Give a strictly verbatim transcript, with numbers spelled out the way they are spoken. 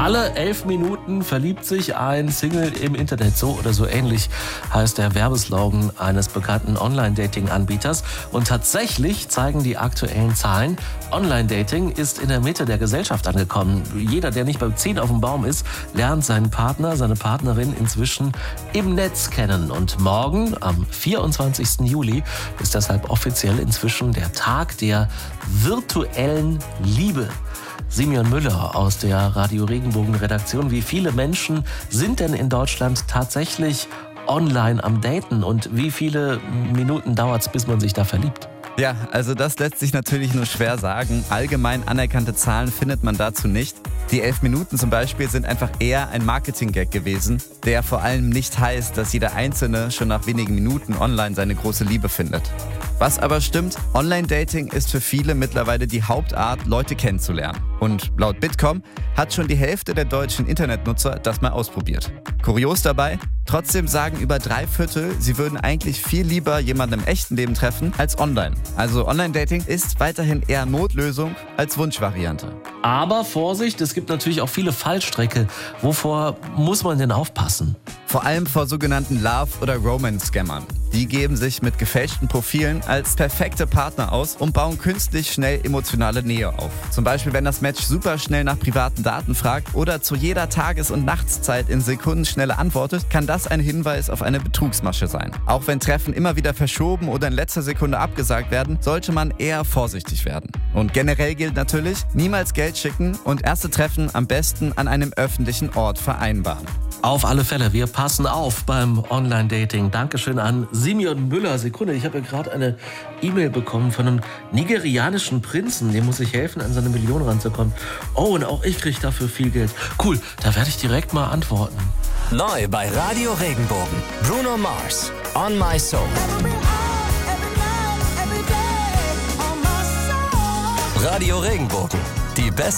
Alle elf Minuten verliebt sich ein Single im Internet. So oder so ähnlich heißt der Werbeslogan eines bekannten Online-Dating-Anbieters. Und tatsächlich zeigen die aktuellen Zahlen, Online-Dating ist in der Mitte der Gesellschaft angekommen. Jeder, der nicht beim Ziehen auf dem Baum ist, lernt seinen Partner, seine Partnerin inzwischen im Netz kennen. Und morgen, am vierundzwanzigsten Juli, ist deshalb offiziell inzwischen der Tag der virtuellen Liebe. Simeon Müller aus der Radio Regenbogen Redaktion. Wie viele Menschen sind denn in Deutschland tatsächlich online am Daten und wie viele Minuten dauert es, bis man sich da verliebt? Ja, also das lässt sich natürlich nur schwer sagen. Allgemein anerkannte Zahlen findet man dazu nicht. Die elf Minuten zum Beispiel sind einfach eher ein Marketing-Gag gewesen, der vor allem nicht heißt, dass jeder Einzelne schon nach wenigen Minuten online seine große Liebe findet. Was aber stimmt, Online-Dating ist für viele mittlerweile die Hauptart, Leute kennenzulernen. Und laut Bitkom hat schon die Hälfte der deutschen Internetnutzer das mal ausprobiert. Kurios dabei, trotzdem sagen über drei Viertel, sie würden eigentlich viel lieber jemanden im echten Leben treffen als online. Also Online-Dating ist weiterhin eher Notlösung als Wunschvariante. Aber Vorsicht, es gibt natürlich auch viele Fallstricke. Wovor muss man denn aufpassen? Vor allem vor sogenannten Love- oder Romance-Scammern. Die geben sich mit gefälschten Profilen als perfekte Partner aus und bauen künstlich schnell emotionale Nähe auf. Zum Beispiel, wenn das Match super schnell nach privaten Daten fragt oder zu jeder Tages- und Nachtszeit in Sekundenschnelle antwortet, kann das ein Hinweis auf eine Betrugsmasche sein. Auch wenn Treffen immer wieder verschoben oder in letzter Sekunde abgesagt werden, sollte man eher vorsichtig werden. Und generell gilt natürlich, niemals Geld schicken und erste Treffen am besten an einem öffentlichen Ort vereinbaren. Auf alle Fälle, wir passen auf beim Online-Dating. Dankeschön an Simeon Müller. Sekunde, ich habe ja gerade eine E-Mail bekommen von einem nigerianischen Prinzen. Dem muss ich helfen, an seine Million ranzukommen. Oh, und auch ich kriege dafür viel Geld. Cool, da werde ich direkt mal antworten. Neu bei Radio Regenbogen. Bruno Mars, On My Soul. Radio Regenbogen, die beste